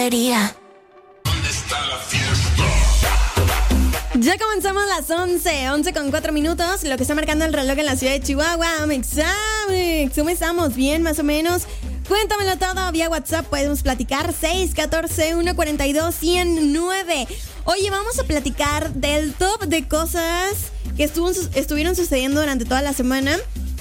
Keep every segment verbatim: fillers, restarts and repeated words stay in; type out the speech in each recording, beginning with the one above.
querida. ¿Dónde está la fiesta? Ya comenzamos las once, once con cuatro minutos, lo que está marcando el reloj en la ciudad de Chihuahua. Mexamix, ¿cómo estamos? ¿Bien, más o menos? Cuéntamelo todo vía WhatsApp, podemos platicar seis uno cuatro, uno cuatro dos, uno cero nueve. Oye, vamos a platicar del top de cosas que estuvo, estuvieron sucediendo durante toda la semana.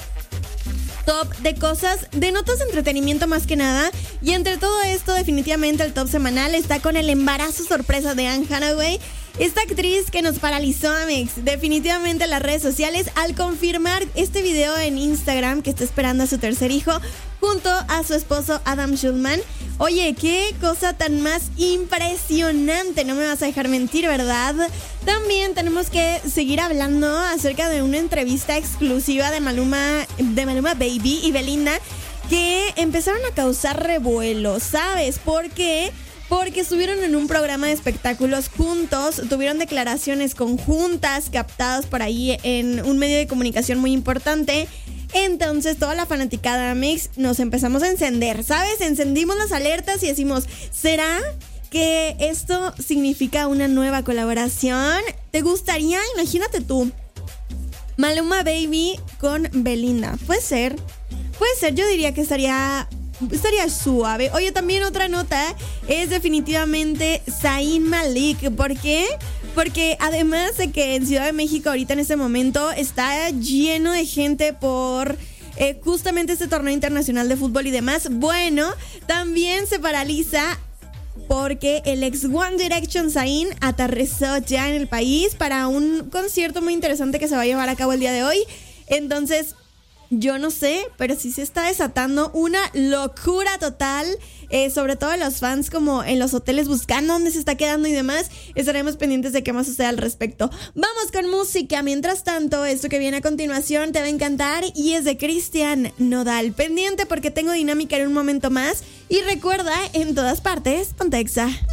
Top de cosas, de notas de entretenimiento más que nada. Y entre todo esto, definitivamente el top semanal está con el embarazo sorpresa de Anne Hathaway. Esta actriz que nos paralizó, Amix, definitivamente las redes sociales al confirmar este video en Instagram que está esperando a su tercer hijo junto a su esposo Adam Schulman. Oye, qué cosa tan más impresionante, no me vas a dejar mentir, ¿verdad? También tenemos que seguir hablando acerca de una entrevista exclusiva de Maluma, de Maluma Baby y Belinda que empezaron a causar revuelo, ¿sabes? ¿Por qué? Porque estuvieron en un programa de espectáculos juntos, tuvieron declaraciones conjuntas captadas por ahí en un medio de comunicación muy importante. Entonces toda la fanaticada Mix nos empezamos a encender, ¿sabes? Encendimos las alertas y decimos, ¿será que esto significa una nueva colaboración? ¿Te gustaría? Imagínate tú, Maluma Baby con Belinda. Puede ser, puede ser, yo diría que estaría... Estaría suave. Oye, también otra nota es definitivamente Zayn Malik. ¿Por qué? Porque además de que en Ciudad de México ahorita en este momento está lleno de gente por eh, justamente este torneo internacional de fútbol y demás, bueno, también se paraliza porque el ex One Direction Zayn aterrizó ya en el país para un concierto muy interesante que se va a llevar a cabo el día de hoy. Entonces, yo no sé, pero sí se está desatando una locura total, eh, sobre todo los fans como en los hoteles buscando dónde se está quedando y demás. Estaremos pendientes de qué más sucede al respecto. Vamos con música. Mientras tanto, esto que viene a continuación te va a encantar y es de Cristian Nodal. Pendiente porque tengo dinámica en un momento más. Y recuerda, en todas partes, ponte Exa.